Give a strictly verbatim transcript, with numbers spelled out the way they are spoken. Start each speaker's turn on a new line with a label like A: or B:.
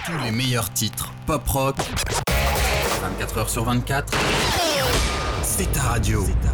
A: Tous les meilleurs titres pop rock, vingt-quatre heures sur vingt-quatre, c'est ta radio.